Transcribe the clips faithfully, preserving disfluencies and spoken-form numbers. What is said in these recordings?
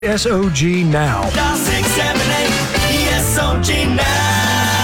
S O G now. Dial six seven eight E S O G now.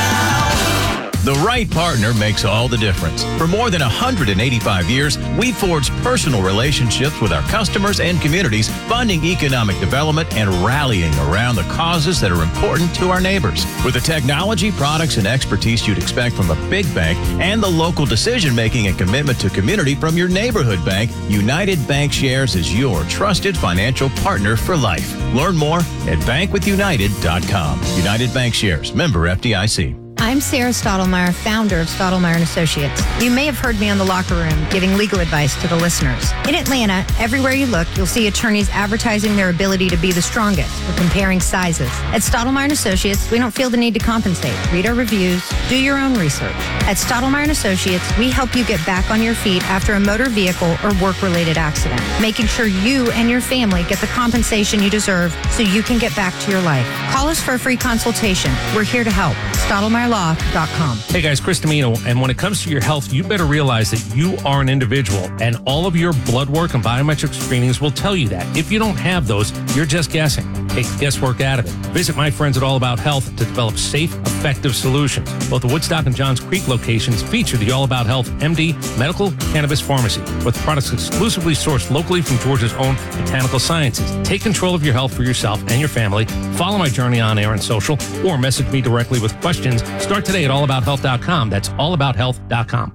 The right partner makes all the difference. For more than one hundred eighty-five years, we forged personal relationships with our customers and communities, funding economic development and rallying around the causes that are important to our neighbors. With the technology, products, and expertise you'd expect from a big bank and the local decision-making and commitment to community from your neighborhood bank, United Bankshares is your trusted financial partner for life. Learn more at bank with united dot com. United Bankshares, member F D I C. I'm Sarah Stottlemyre, founder of Stottlemyre and Associates. You may have heard me on the locker room giving legal advice to the listeners. In Atlanta, everywhere you look, you'll see attorneys advertising their ability to be the strongest or comparing sizes. At Stottlemyre and Associates, we don't feel the need to compensate. Read our reviews, do your own research. At Stottlemyre and Associates, we help you get back on your feet after a motor vehicle or work-related accident, making sure you and your family get the compensation you deserve so you can get back to your life. Call us for a free consultation. We're here to help. Stottlemyre Law dot com. Hey guys, Chris Domino, and when it comes to your health, you better realize that you are an individual, and all of your blood work and biometric screenings will tell you that. If you don't have those, you're just guessing. Take the guesswork out of it. Visit my friends at All About Health to develop safe, effective solutions. Both the Woodstock and Johns Creek locations feature the All About Health M D Medical Cannabis Pharmacy, with products exclusively sourced locally from Georgia's own Botanical Sciences. Take control of your health for yourself and your family. Follow my journey on air and social, or message me directly with questions. Start today at all about health dot com. That's all about health dot com.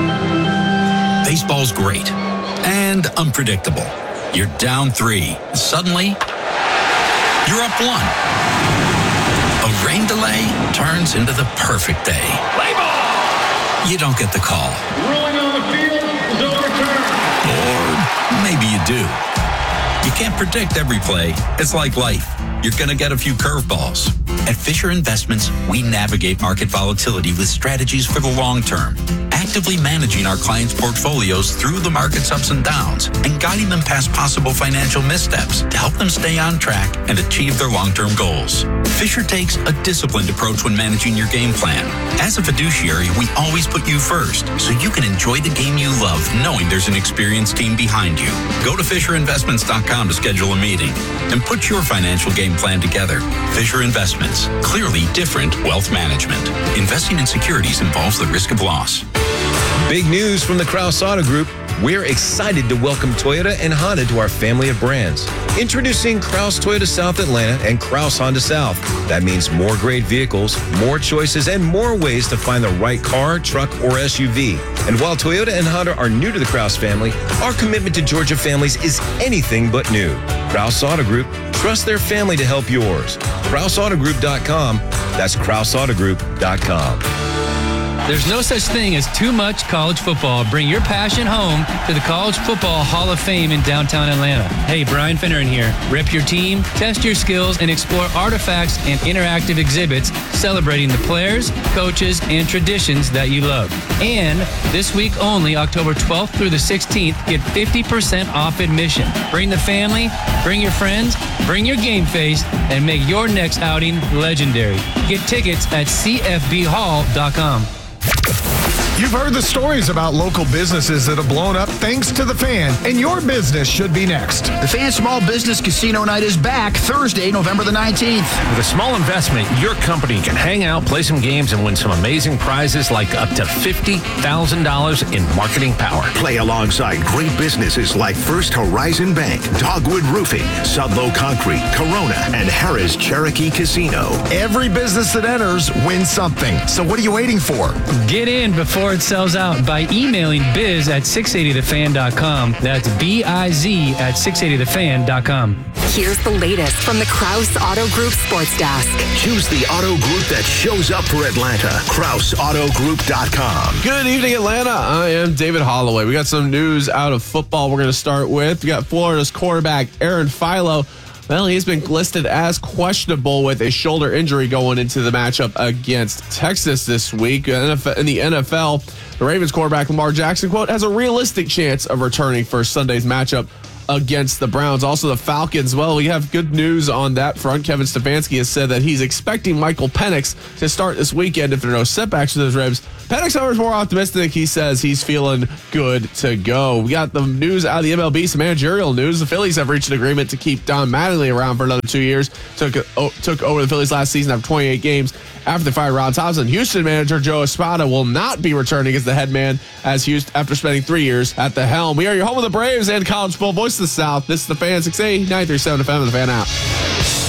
Baseball's great and unpredictable. You're down three. Suddenly, you're up one. A rain delay turns into the perfect day. Play ball! You don't get the call. Rolling on the field is overturned. Or maybe you do. You can't predict every play. It's like life. You're going to get a few curveballs. At Fisher Investments, we navigate market volatility with strategies for the long term, actively managing our clients' portfolios through the market's ups and downs and guiding them past possible financial missteps to help them stay on track and achieve their long-term goals. Fisher takes a disciplined approach when managing your game plan. As a fiduciary, we always put you first so you can enjoy the game you love knowing there's an experienced team behind you. Go to fisher investments dot com to schedule a meeting and put your financial game plan together. Fisher Investments, clearly different wealth management. Investing in securities involves the risk of loss. Big news from the Kraus Auto Group. We're excited to welcome Toyota and Honda to our family of brands. Introducing Kraus Toyota South Atlanta and Kraus Honda South. That means more great vehicles, more choices, and more ways to find the right car, truck, or S U V. And while Toyota and Honda are new to the Kraus family, our commitment to Georgia families is anything but new. Kraus Auto Group, trust their family to help yours. Kraus Auto Group dot com. That's Kraus Auto Group dot com. There's no such thing as too much college football. Bring your passion home to the College Football Hall of Fame in downtown Atlanta. Hey, Brian Finneran here. Rep your team, test your skills, and explore artifacts and interactive exhibits celebrating the players, coaches, and traditions that you love. And this week only, October twelfth through the sixteenth, get fifty percent off admission. Bring the family, bring your friends, bring your game face, and make your next outing legendary. Get tickets at c f b hall dot com. You've heard the stories about local businesses that have blown up thanks to The Fan, and your business should be next. The Fan Small Business Casino Night is back Thursday, November the nineteenth. With a small investment, your company can hang out, play some games, and win some amazing prizes like up to fifty thousand dollars in marketing power. Play alongside great businesses like First Horizon Bank, Dogwood Roofing, Sudlow Concrete, Corona, and Harrah's Cherokee Casino. Every business that enters wins something. So what are you waiting for? Get in before it sells out by emailing biz at six eighty the fan dot com. That's B I Z at six eighty the fan dot com. Here's the latest from the Kraus Auto Group Sports Desk. Choose the auto group that shows up for Atlanta. Kraus Auto Group dot com. Good evening, Atlanta. I am David Holloway. We got some news out of football we're going to start with. We got Florida's quarterback Aaron Philo. Well, he's been listed as questionable with a shoulder injury going into the matchup against Texas this week. In the N F L, the Ravens quarterback Lamar Jackson, quote, has a realistic chance of returning for Sunday's matchup against the Browns. Also, the Falcons. Well, we have good news on that front. Kevin Stefanski has said that he's expecting Michael Penix to start this weekend if there are no setbacks with his ribs. Penix, however, is more optimistic. He says he's feeling good to go. We got the news out of the M L B, some managerial news. The Phillies have reached an agreement to keep Don Mattingly around for another two years. Took oh, took over the Phillies last season after twenty-eight games after they fired Ron Thompson. Houston manager Joe Espada will not be returning as the head man as Houston after spending three years at the helm. We are your home of the Braves and college football voice of the South. This is the Fan, six eighty, nine thirty-seven F M, the Fan app.